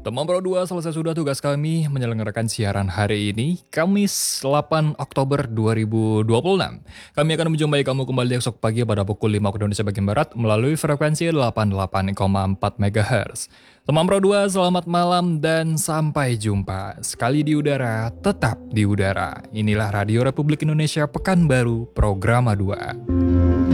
Teman Pro 2, selesai sudah tugas kami menyelenggarakan siaran hari ini, Kamis 8 Oktober 2026. Kami akan menjumpai kamu kembali esok pagi pada pukul 5 waktu Indonesia bagian Barat melalui frekuensi 88,4 MHz. Teman Pro 2, selamat malam dan sampai jumpa. Sekali di udara, tetap di udara. Inilah Radio Republik Indonesia Pekanbaru, Programa 2.